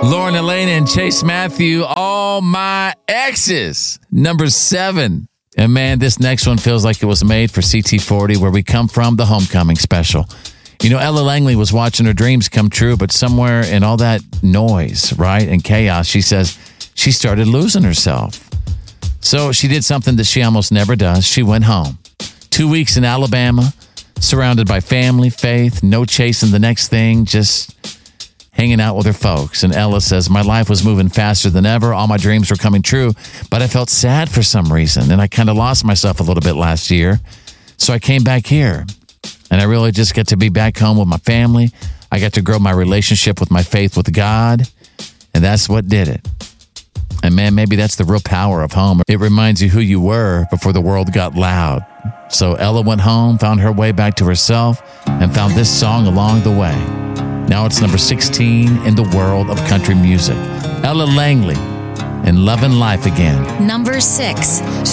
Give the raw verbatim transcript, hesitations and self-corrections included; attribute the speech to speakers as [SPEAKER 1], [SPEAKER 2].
[SPEAKER 1] Lauren Elena and Chase Matthew, all my exes. Number seven. And man, this next one feels like it was made for C T forty, Where We Come From, the homecoming special. You know, Ella Langley was watching her dreams come true, but somewhere in all that noise, right, and chaos, she says she started losing herself. So she did something that she almost never does. She went home. Two weeks in Alabama, surrounded by family, faith, no chasing the next thing, just hanging out with her folks. And Ella says, my life was moving faster than ever. All my dreams were coming true, but I felt sad for some reason. And I kind of lost myself a little bit last year. So I came back here. And I really just get to be back home with my family. I got to grow my relationship with my faith with God. And that's what did it. And man, maybe that's the real power of home. It reminds you who you were before the world got loud. So Ella went home, found her way back to herself, and found this song along the way. Now it's number sixteen in the world of country music. Ella Langley and Lovin' Life Again.
[SPEAKER 2] Number six.